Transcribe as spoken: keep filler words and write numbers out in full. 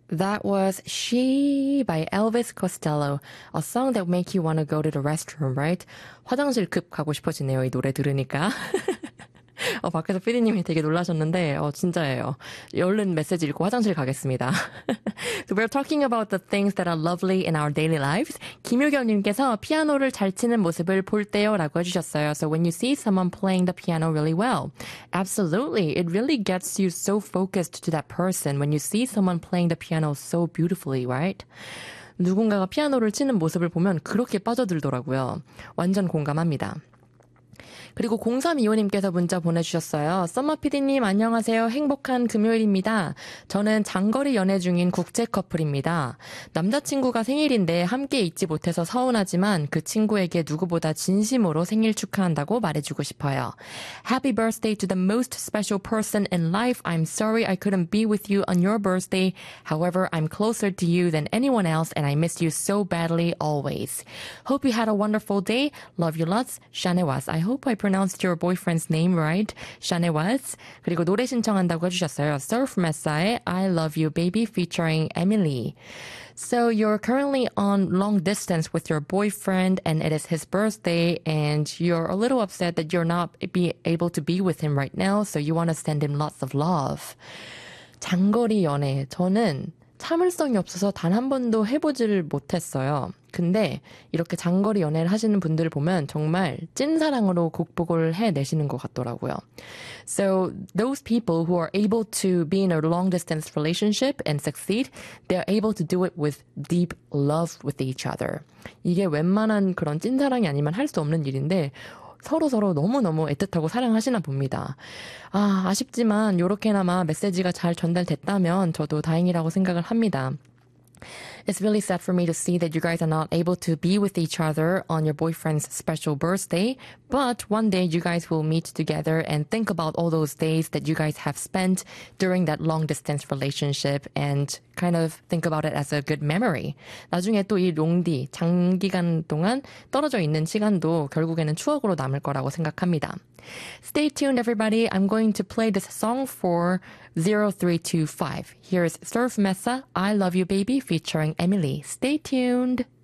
That was She by Elvis Costello, a song that make you want to go to the restroom, right? 화장실 급 가고 싶어지네요, 이 노래 들으니까. 어, 밖에서 피디님이 되게 놀라셨는데, 어, 진짜예요. 얼른 메시지 읽고 화장실 가겠습니다. So we're talking about the things that are lovely in our daily lives. 김유경님께서 피아노를 잘 치는 모습을 볼 때요 라고 해주셨어요. So when you see someone playing the piano really well, absolutely, it really gets you so focused to that person when you see someone playing the piano so beautifully, right? 누군가가 피아노를 치는 모습을 보면 그렇게 빠져들더라고요. 완전 공감합니다. 그리고 공삼이오님께서 문자 보내주셨어요. 썸머피디님 안녕하세요. 행복한 금요일입니다. 저는 장거리 연애 중인 국제 커플입니다. 남자친구가 생일인데 함께 있지 못해서 서운하지만 그 친구에게 누구보다 진심으로 생일 축하한다고 말해주고 싶어요. Happy birthday to the most special person in life. I'm sorry I couldn't be with you on your birthday. However, I'm closer to you than anyone else and I miss you so badly always. Hope you had a wonderful day. Love you lots. 샤네와스. I hope I pronounced your boyfriend's name right. 샤네와스. 그리고 노래 신청한다고 해주셨어요. Surf Messa의 I Love You Baby featuring Emily. So you're currently on long distance with your boyfriend and it is his birthday and you're a little upset that you're not be able to be with him right now. So you want to send him lots of love. 장거리 연애. 저는 참을성이 없어서 단 한 번도 해보지를 못했어요. 근데 이렇게 장거리 연애를 하시는 분들을 보면 정말 찐사랑으로 극복을 해내시는 것 같더라고요. So those people who are able to be in a long distance relationship and succeed, they're able to do it with deep love with each other. 이게 웬만한 그런 찐사랑이 아니면 할 수 없는 일인데 서로서로 너무너무 애틋하고 사랑하시나 봅니다. 아, 아쉽지만 요렇게나마 메시지가 잘 전달됐다면 저도 다행이라고 생각을 합니다. It's really sad for me to see that you guys are not able to be with each other on your boyfriend's special birthday, but one day you guys will meet together and think about all those days that you guys have spent during that long distance relationship and kind of think about it as a good memory. 나중에 또 이 롱디, 장기간 동안 떨어져 있는 시간도 결국에는 추억으로 남을 거라고 생각합니다. Stay tuned, everybody. I'm going to play this song for zero three two five. Here's Surf Mesa, I Love You Baby, featuring Emily. Stay tuned.